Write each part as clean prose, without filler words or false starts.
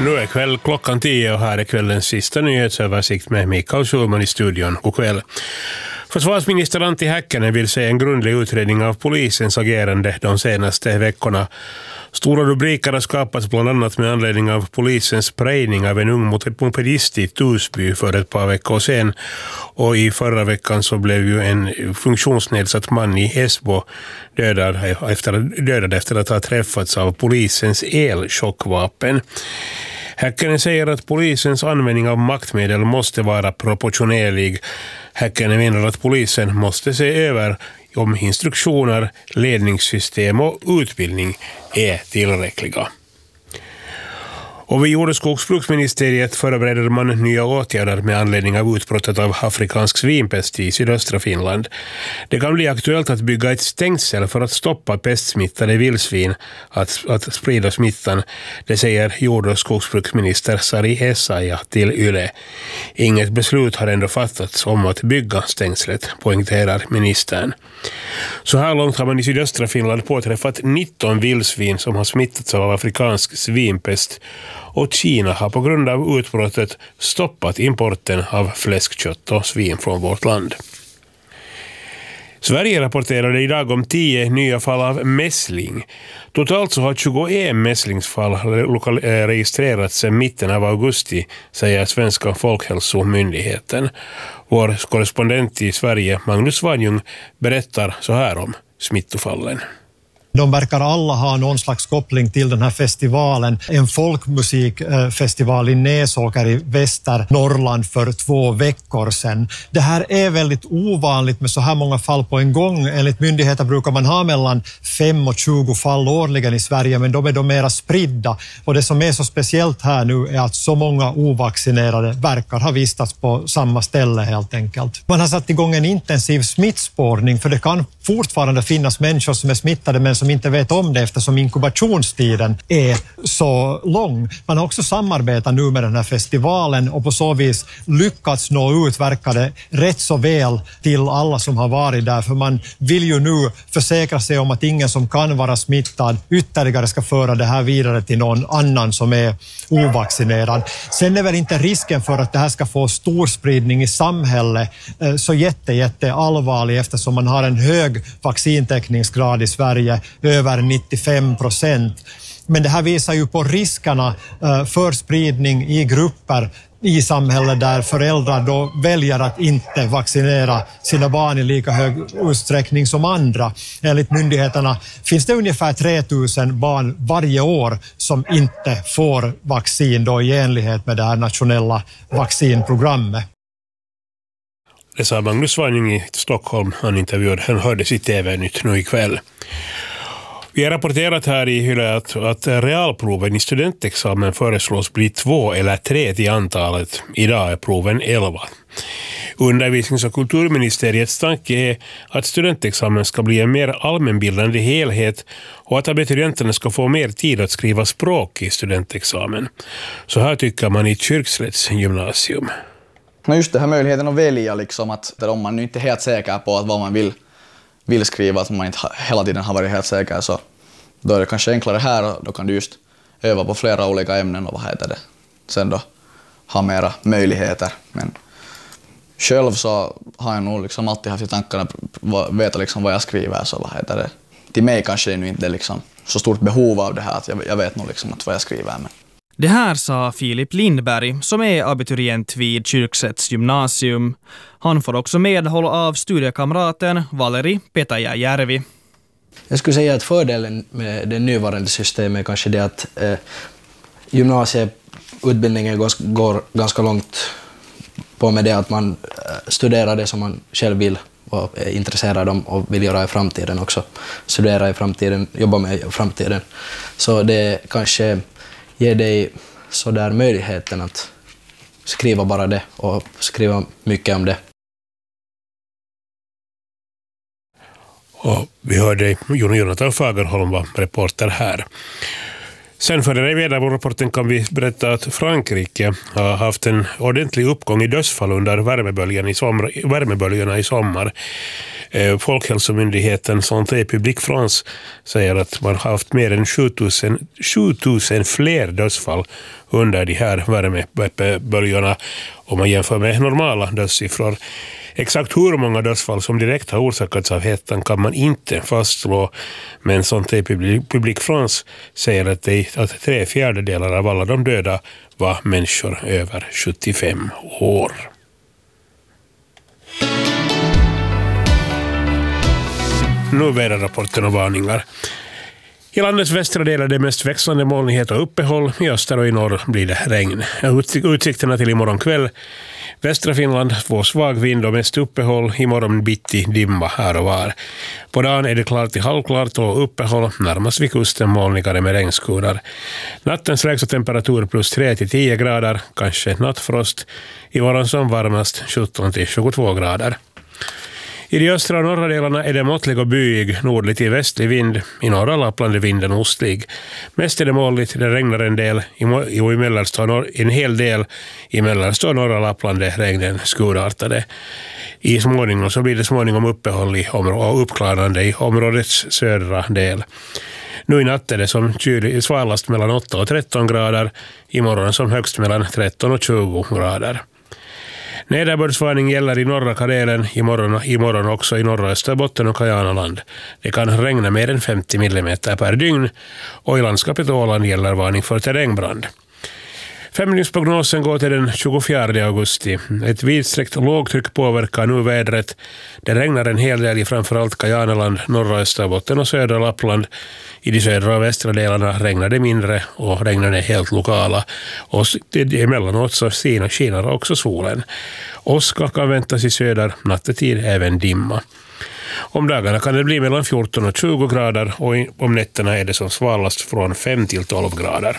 Nu är kväll klockan 10 och här är kvällens sista nyhetsöversikt med Mikael Schulman i studion. God kväll. Försvarsminister Antti Häkkänen vill se en grundlig utredning av polisens agerande de senaste veckorna. Stora rubriker har skapats bland annat med anledning av polisens sprayning av en ung mopedist i Torsby för ett par veckor sedan. Och i förra veckan så blev ju en funktionsnedsatt man i Esbo dödad efter att ha träffats av polisens elchockvapen. Häkkänen säger att polisens användning av maktmedel måste vara proportionerlig. Häkkänen menar att polisen måste se över om instruktioner, ledningssystem och utbildning är tillräckliga. Och vid Jord- och skogsbruksministeriet förbereder man nya åtgärder med anledning av utbrottet av afrikansk svinpest i sydöstra Finland. Det kan bli aktuellt att bygga ett stängsel för att stoppa pestsmittade vildsvin att sprida smittan, det säger jord- och skogsbruksminister Sari Essayah till Yle. Inget beslut har ändå fattats om att bygga stängslet, poängterar ministern. Så här långt har man i sydöstra Finland påträffat 19 vildsvin som har smittats av afrikansk svinpest. Och Kina har på grund av utbrottet stoppat importen av fläskkött och svin från vårt land. Sverige rapporterade idag om 10 nya fall av mässling. Totalt så har 21 mässlingsfall registrerats sedan mitten av augusti, säger Svenska folkhälsomyndigheten. Vår korrespondent i Sverige, Magnus Vanjung, berättar så här om smittofallen. De verkar alla ha någon slags koppling till den här festivalen. En folkmusikfestival i Näsåker i Västernorrland för 2 veckor sedan. Det här är väldigt ovanligt med så här många fall på en gång. Enligt myndigheter brukar man ha mellan 5 och 20 fall årligen i Sverige, men de är då mera spridda. Och det som är så speciellt här nu är att så många ovaccinerade verkar ha vistats på samma ställe helt enkelt. Man har satt igång en intensiv smittspårning, för det kan fortfarande finnas människor som är smittade men som inte vet om det eftersom inkubationstiden är så lång. Man har också samarbetat nu med den här festivalen och på så vis lyckats nå ut, verkar det, rätt så väl till alla som har varit där. För man vill ju nu försäkra sig om att ingen som kan vara smittad ytterligare ska föra det här vidare till någon annan som är ovaccinerad. Sen är väl inte risken för att det här ska få stor spridning i samhället så jätte allvarlig, eftersom man har en hög vaccintäckningsgrad i Sverige, över 95%. Men det här visar ju på riskerna för spridning i grupper i samhället där föräldrar då väljer att inte vaccinera sina barn i lika hög utsträckning som andra. Enligt myndigheterna finns det ungefär 3000 barn varje år som inte får vaccin då i enlighet med det här nationella vaccinprogrammet. Det sa Magnus Vanjung i Stockholm. Han hördes i TV-nytt nu ikväll. Vi har rapporterat här i Yle att realproven i studentexamen föreslås bli 2 eller 3 till antalet. Idag är proven 11. Undervisnings- och kulturministeriets tanke är att studentexamen ska bli en mer allmänbildande helhet och att abiturienterna ska få mer tid att skriva språk i studentexamen. Så här tycker man i Kyrkslätts gymnasium. Men just det här möjligheten att välja, liksom, att om man inte är helt säker på att vad man vill skriva, att man inte hela tiden har varit helt säker, så då är det kanske enklare här, och då kan du just öva på flera olika ämnen och sen då ha mera möjligheter. Men själv så har jag nog liksom alltid haft i tankarna att veta liksom vad jag skriver, så till mig kanske det nu inte är liksom så stort behov av det här, att jag vet nog liksom att vad jag skriver. Men det här sa Filip Lindberg, som är abiturient vid Kyrkslätts gymnasium. Han får också medhåll av studiekamraten Valeri Petajajärvi. Jag skulle säga att fördelen med det nuvarande systemet är kanske det att gymnasieutbildningen går ganska långt på med det att man studerar det som man själv vill och är intresserad om och vill göra i framtiden också. Studera i framtiden, jobba med i framtiden. Så det kanske ger dig så där möjligheten att skriva bara det och skriva mycket om det. Och vi hörde Jonathan Fagerholm var reporter här. Sen för den här rapporten kan vi berätta att Frankrike har haft en ordentlig uppgång i dödsfall under värmeböljarna i sommar. Folkhälsomyndigheten Santé Publique France säger att man har haft mer än 7000 fler dödsfall under de här värmeböljorna om man jämför med normala dödssiffror. Exakt hur många dödsfall som direkt har orsakats av hettan kan man inte fastslå, men Santé Publique France säger att 3/4 av alla de döda var människor över 75 år. Nu väderrapporten och varningar. I landets västra del är det mest växlande molnighet och uppehåll. I öster och i norr blir det regn. Utsikterna till imorgon kväll. Västra Finland får svag vind och mest uppehåll. Imorgon bitti dimma här och var. På dagen är det klart till halvklart och uppehåll. Närmast vid kusten molnigare med regnskurar. Nattens lägsta temperatur plus 3 till 10 grader. Kanske nattfrost. Imorgon som varmast 17 till 22 grader. I de östra och norra delarna är det måttlig och byig, nordlig till västlig vind. I norra Lappland är vinden ostlig. Mest är det molnigt, det regnar en del. En hel del i mellersta och norra Lappland är regnen skurartade. I småningom så blir det småningom uppehåll och uppklarande i områdets södra del. Nu i natt är det som svalast mellan 8 och 13 grader. Imorgon som högst mellan 13 och 20 grader. Nederbördsvarning gäller i norra Karelen imorgon också i norra Österbotten och Kajanaland. Det kan regna mer än 50 mm per dygn och i landskapet Åland gäller varning för terrängbrand. Femdygnsprognosen går till den 24 augusti. Ett vidsträckt lågtryck påverkar nu vädret. Det regnar en hel del i framförallt Kajanaland, norra Österbotten och södra Lappland. I de södra och västra delarna regnar det mindre och regnar är helt lokala. Och emellanåt så skiner också solen. Åska kan väntas i söder, nattetid även dimma. Om dagarna kan det bli mellan 14 och 20 grader och om nätterna är det som svalast från 5 till 12 grader.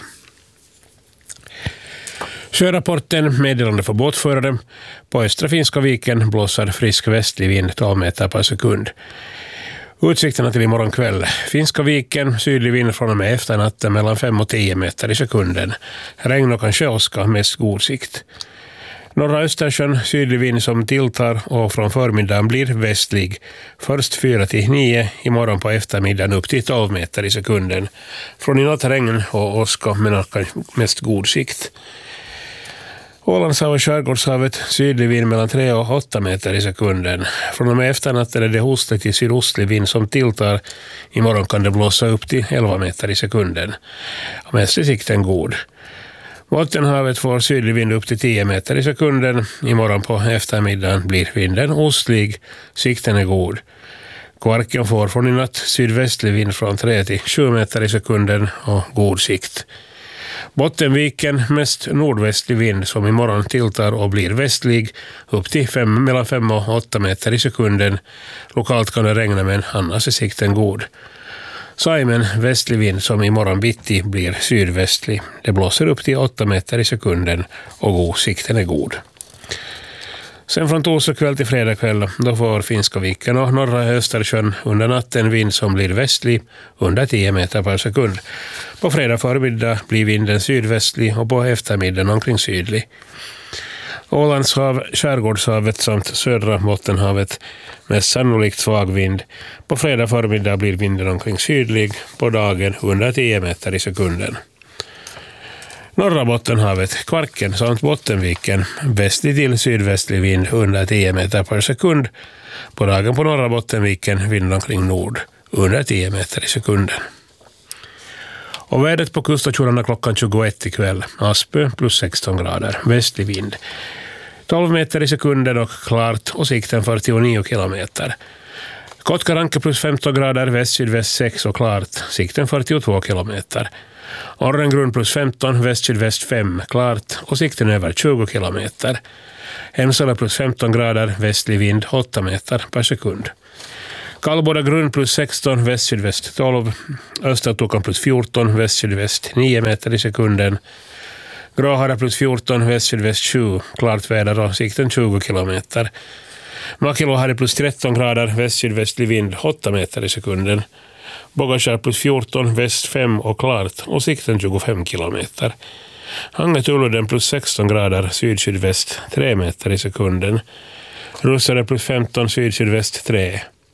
Sjörapporten, meddelande för båtförare. På östra Finska viken blåser frisk västlig vind 12 meter per sekund. Utsikterna till imorgon kväll. Finska viken, sydlig vind från och med efternatten mellan 5 och 10 meter i sekunden. Regn och kanske åska, mest god sikt. Norra Östersjön, sydlig vind som tilltar och från förmiddagen blir västlig. Först 4 till 9, imorgon på eftermiddagen upp till 12 meter i sekunden. Från i natt regn och åska men mest god sikt. Ålandshav och Skärgårdshavet, sydlig vind mellan 3 och 8 meter i sekunden. Från och med efternatten är det ostlig till sydostlig vind som tilltar. Imorgon kan det blåsa upp till 11 meter i sekunden. Mest är sikten god. Bottenhavet får sydlig vind upp till 10 meter i sekunden. Imorgon på eftermiddagen blir vinden ostlig. Sikten är god. Kvarken får från i natt sydvästlig vind från 3 till 7 meter i sekunden och god sikt. Bottenviken mest nordvästlig vind som imorgon tilltar och blir västlig upp till mellan 5 och 8 meter i sekunden. Lokalt kan det regna men annars är sikten god. Saimen västlig vind som imorgon bitti blir sydvästlig. Det blåser upp till 8 meter i sekunden och sikten är god. Sen från torsdag kväll till fredag kväll då får Finska viken och norra Östersjön under natten vind som blir västlig under 10 meter per sekund. På fredag förmiddag blir vinden sydvästlig och på eftermiddagen omkring sydlig. Ålandshav, Skärgårdshavet samt södra Bottenhavet med sannolikt svag vind. På fredag förmiddag blir vinden omkring sydlig, på dagen under 10 meter i sekunden. Norra Bottenhavet, Kvarken samt Bottenviken, västlig till sydvästlig vind under 10 meter per sekund. På dagen på norra Bottenviken vind omkring nord under 10 meter i sekunden. Och vädret på kuststationerna klockan 21 ikväll. Aspö plus 16 grader, västlig vind. 12 meter i sekunden och klart och sikten 49 kilometer. Kotkaranke plus 15 grader, väst-sydväst 6 och klart, sikten 42 kilometer. Orrengrund plus 15, väst-sydväst 5, klart och sikten över 20 kilometer. Hemsala plus 15 grader, västlig vind 8 meter per sekund. Kallboda grund plus 16, väst-sydväst 12, Östertokan plus 14, väst-sydväst 9 meter i sekunden. Gråhara plus 14, väst-sydväst 7, klart väder och sikten 20 kilometer. Makilohari plus 13 grader, väst-sydvästlig vind 8 meter i sekunden. Bogaskär plus 14, väst 5 och klart och sikten 25 kilometer. Hangetuluden plus 16 grader, syd-sydväst 3 meter i sekunden. Russare plus 15, syd-sydväst 3,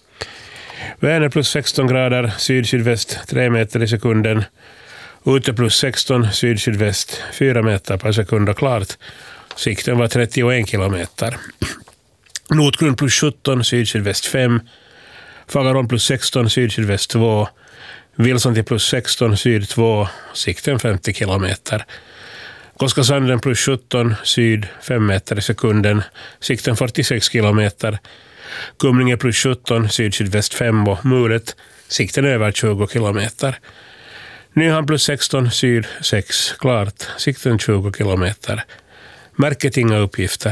Vänern plus 16 grader, syd-sydväst 3 meter i sekunden. Ute plus 16, syd-sydväst 4 meter per sekund och klart. Sikten var 31 kilometer. Nordgrund plus 17, syd-sydväst 5. Fagaron plus 16, syd-sydväst 2. Wilson till plus 16, syd 2, sikten 50 kilometer. Koskasanden plus 17, syd 5 meter i sekunden, sikten 46 kilometer. Kumlinge plus 17, syd-sydväst 5 och mulet, sikten över 20 kilometer. Nyhamn plus 16, syd 6, klart, sikten 20 kilometer. Märket inga uppgifter.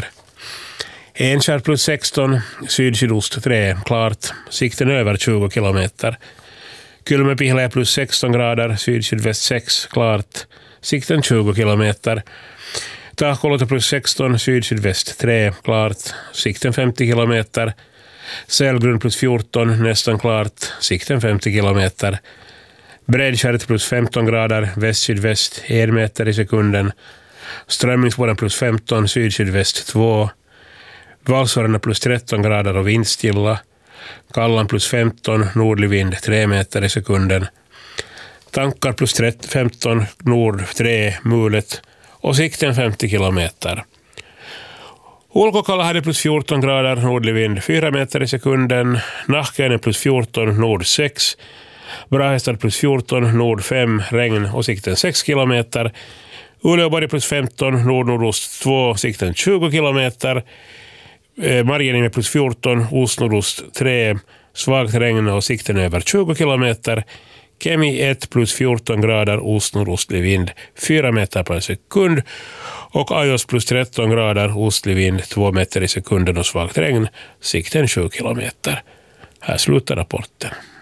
Enkärr plus 16, syd-sydost 3, klart, sikten över 20 kilometer. Kylmäpihlä plus 16 grader, syd-sydväst 6, klart, sikten 20 kilometer. Tahkolote plus 16, syd-sydväst 3, klart, sikten 50 kilometer. Sälgrund plus 14, nästan klart, sikten 50 kilometer. Bredskärret plus 15 grader, väst-sydväst 1 meter i sekunden. Strömmingsbåden plus 15, syd-sydväst 2. Valsårarna plus 13 grader och vindstilla. Kallan plus 15, nordlig vind 3 meter i sekunden. Tankar plus 15, nord 3, mulet och sikten 50 kilometer. Ulkokalla hade plus 14 grader, nordlig vind 4 meter i sekunden. Nahkäinen plus 14, nord 6. Brahestad plus 14, nord 5, regn och sikten 6 kilometer. Uleåborg plus 15, nord-nordost 2, sikten 20 kilometer. Marjaniemi plus 14, ost-nordost 3, svagt regn och sikten över 20 kilometer. Kemi 1 plus 14 grader, ost-nordostlig vind 4 meter per sekund. Och Ajos plus 13 grader, ostlig vind 2 meter i sekunden och svagt regn, sikten 7 kilometer. Här slutar rapporten.